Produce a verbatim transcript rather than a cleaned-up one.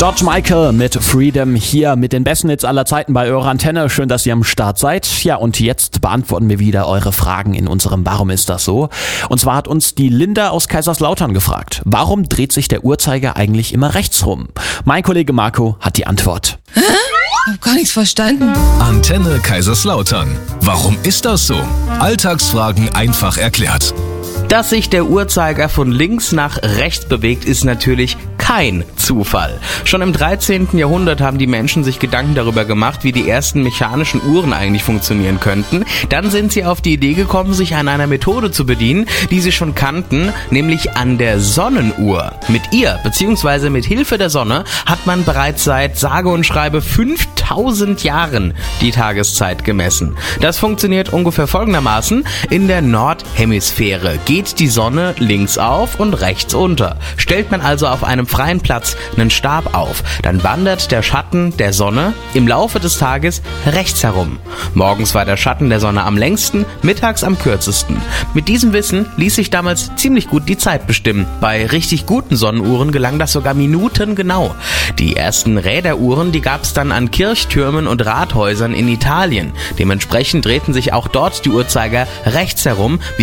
George Michael mit Freedom hier mit den besten Hits aller Zeiten bei eurer Antenne. Schön, dass ihr am Start seid. Ja, und jetzt beantworten wir wieder eure Fragen in unserem Warum ist das so? Und zwar hat uns die Linda aus Kaiserslautern gefragt, warum dreht sich der Uhrzeiger eigentlich immer rechts rum? Mein Kollege Marco hat die Antwort. Hä? Ich hab gar nichts verstanden. Antenne Kaiserslautern. Warum ist das so? Alltagsfragen einfach erklärt. Dass sich der Uhrzeiger von links nach rechts bewegt, ist natürlich kein Zufall. Schon im dreizehnten Jahrhundert haben die Menschen sich Gedanken darüber gemacht, wie die ersten mechanischen Uhren eigentlich funktionieren könnten. Dann sind sie auf die Idee gekommen, sich an einer Methode zu bedienen, die sie schon kannten, nämlich an der Sonnenuhr. Mit ihr, beziehungsweise mit Hilfe der Sonne, hat man bereits seit sage und schreibe fünftausend Jahren die Tageszeit gemessen. Das funktioniert ungefähr folgendermaßen. In der Nordhemisphäre geht die Sonne links auf und rechts unter. Stellt man also auf einem freien Platz einen Stab auf, dann wandert der Schatten der Sonne im Laufe des Tages rechts herum. Morgens war der Schatten der Sonne am längsten, mittags am kürzesten. Mit diesem Wissen ließ sich damals ziemlich gut die Zeit bestimmen. Bei richtig guten Sonnenuhren gelang das sogar minutengenau. Die ersten Räderuhren, die gab es dann an Kirchtürmen und Rathäusern in Italien. Dementsprechend drehten sich auch dort die Uhrzeiger rechts herum, wie